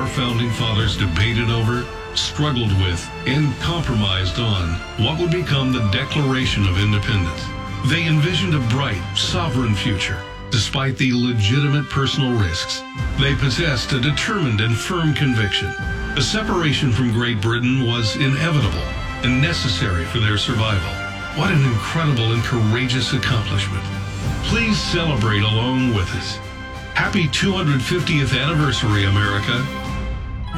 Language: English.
founding fathers debated over, struggled with, and compromised on what would become the Declaration of Independence. They envisioned a bright, sovereign future, despite the legitimate personal risks. They possessed a determined and firm conviction. A separation from Great Britain was inevitable and necessary for their survival. What an incredible and courageous accomplishment. Please celebrate along with us. Happy 250th anniversary, America.